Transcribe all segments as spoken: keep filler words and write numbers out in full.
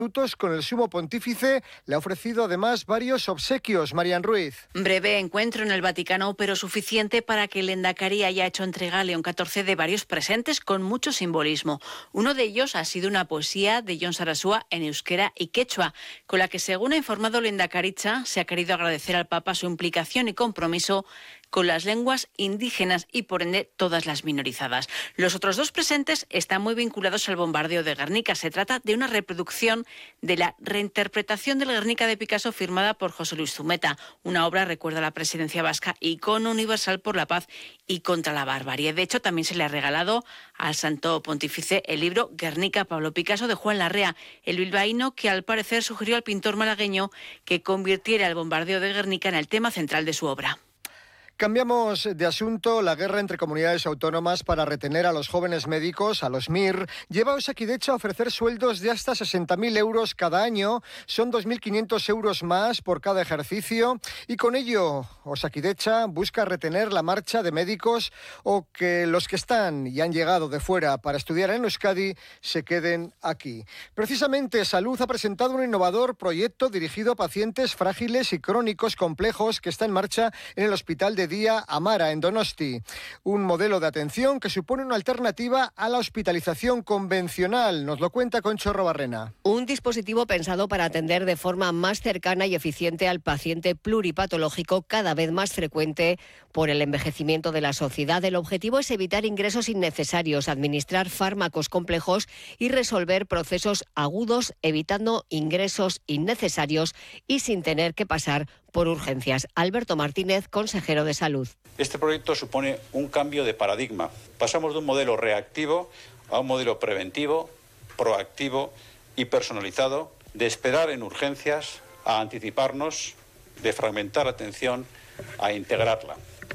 minutos con el sumo pontífice. Le ha ofrecido además varios obsequios. Marian Ruiz. Breve encuentro en el Vaticano, pero suficiente para que el Endacari haya hecho entrega a León catorce de varios presentes con mucho simbolismo. Uno de ellos ha sido una poesía de Jon Sarasúa en euskera y quechua, con la que, según ha informado el Endacaricha, se ha querido agradecer al Papa su implicación y compromiso con las lenguas indígenas y, por ende, todas las minorizadas. Los otros dos presentes están muy vinculados al bombardeo de Guernica. Se trata de una reproducción de la reinterpretación del Guernica de Picasso firmada por José Luis Zumeta. Una obra, recuerda a la presidencia vasca, icono universal por la paz y contra la barbarie. De hecho, también se le ha regalado al Santo Pontífice el libro Guernica, Pablo Picasso, de Juan Larrea, el bilbaíno que al parecer sugirió al pintor malagueño que convirtiera el bombardeo de Guernica en el tema central de su obra. Cambiamos de asunto. La guerra entre comunidades autónomas para retener a los jóvenes médicos, a los M I R, lleva a Osakidecha a ofrecer sueldos de hasta sesenta mil euros cada año. Son dos mil quinientos euros más por cada ejercicio. Y con ello, Osakidecha busca retener la marcha de médicos o que los que están y han llegado de fuera para estudiar en Euskadi se queden aquí. Precisamente, Salud ha presentado un innovador proyecto dirigido a pacientes frágiles y crónicos complejos que está en marcha en el Hospital de Día Amara, en Donosti. Un modelo de atención que supone una alternativa a la hospitalización convencional. Nos lo cuenta Concho Robarrena. Un dispositivo pensado para atender de forma más cercana y eficiente al paciente pluripatológico, cada vez más frecuente por el envejecimiento de la sociedad. El objetivo es evitar ingresos innecesarios, administrar fármacos complejos y resolver procesos agudos, evitando ingresos innecesarios y sin tener que pasar por urgencias. Alberto Martínez, consejero de Salud. Este proyecto supone un cambio de paradigma. Pasamos de un modelo reactivo a un modelo preventivo, proactivo y personalizado, de esperar en urgencias a anticiparnos, de fragmentar atención a integrarla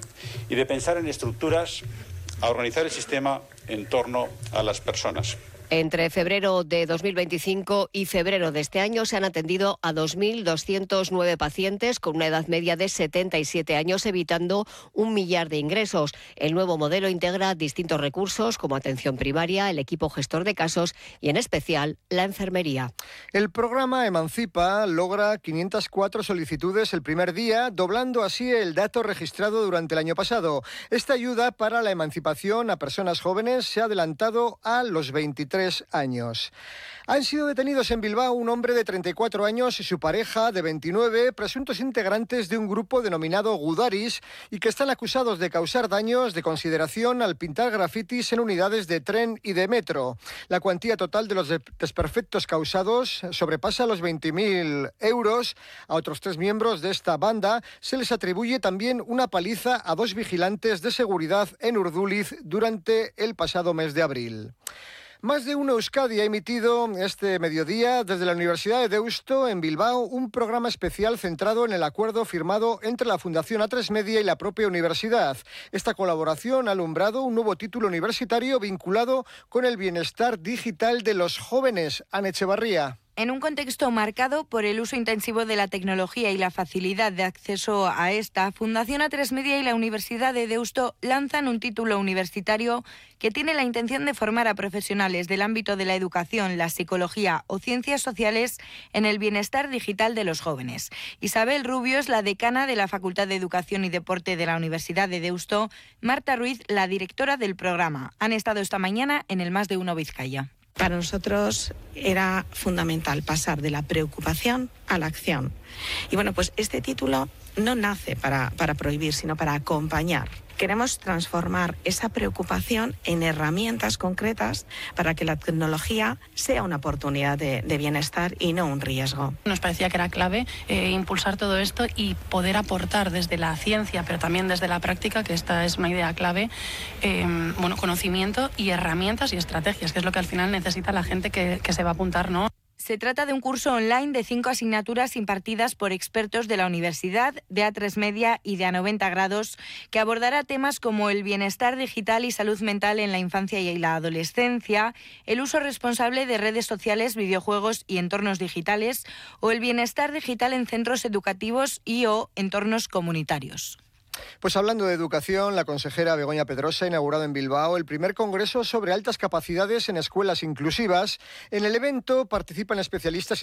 y de pensar en estructuras a organizar el sistema en torno a las personas. Entre febrero de dos mil veinticinco y febrero de este año se han atendido a dos mil doscientos nueve pacientes con una edad media de setenta y siete años, evitando un millar de ingresos. El nuevo modelo integra distintos recursos como atención primaria, el equipo gestor de casos y, en especial, la enfermería. El programa Emancipa logra quinientas cuatro solicitudes el primer día, doblando así el dato registrado durante el año pasado. Esta ayuda para la emancipación a personas jóvenes se ha adelantado a los veintitrés años. Han sido detenidos en Bilbao un hombre de treinta y cuatro años y su pareja de veintinueve, presuntos integrantes de un grupo denominado Gudaris y que están acusados de causar daños de consideración al pintar grafitis en unidades de tren y de metro. La cuantía total de los desperfectos causados sobrepasa los veinte mil euros. A otros tres miembros de esta banda se les atribuye también una paliza a dos vigilantes de seguridad en Urduliz durante el pasado mes de abril. Más de uno Euskadi ha emitido este mediodía desde la Universidad de Deusto en Bilbao un programa especial centrado en el acuerdo firmado entre la Fundación A tres Media y la propia universidad. Esta colaboración ha alumbrado un nuevo título universitario vinculado con el bienestar digital de los jóvenes. Ana Echevarría. En un contexto marcado por el uso intensivo de la tecnología y la facilidad de acceso a esta, Fundación A tres Media y la Universidad de Deusto lanzan un título universitario que tiene la intención de formar a profesionales del ámbito de la educación, la psicología o ciencias sociales en el bienestar digital de los jóvenes. Isabel Rubio es la decana de la Facultad de Educación y Deporte de la Universidad de Deusto, Marta Ruiz, la directora del programa. Han estado esta mañana en el Más de Uno Vizcaya. Para nosotros era fundamental pasar de la preocupación a la acción. Y bueno, pues este título no nace para, para prohibir, sino para acompañar. Queremos transformar esa preocupación en herramientas concretas para que la tecnología sea una oportunidad de, de bienestar y no un riesgo. Nos parecía que era clave eh, impulsar todo esto y poder aportar desde la ciencia, pero también desde la práctica, que esta es una idea clave, eh, bueno, conocimiento y herramientas y estrategias, que es lo que al final necesita la gente que, que se va a apuntar, ¿no? Se trata de un curso online de cinco asignaturas impartidas por expertos de la Universidad, de A tres Media y de A noventa grados, que abordará temas como el bienestar digital y salud mental en la infancia y la adolescencia, el uso responsable de redes sociales, videojuegos y entornos digitales, o el bienestar digital en centros educativos y o entornos comunitarios. Pues hablando de educación, la consejera Begoña Pedrosa ha inaugurado en Bilbao el primer congreso sobre altas capacidades en escuelas inclusivas. En el evento participan especialistas